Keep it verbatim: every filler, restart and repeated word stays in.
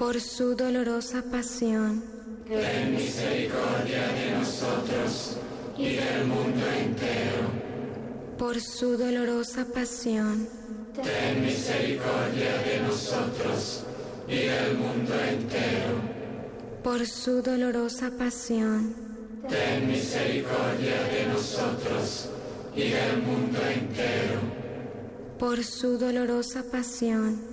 por su dolorosa pasión, ten misericordia de nosotros y del mundo entero. por su dolorosa pasión, Ten misericordia de nosotros y del mundo entero. por su dolorosa pasión, Ten misericordia de nosotros y del mundo entero. por su dolorosa pasión,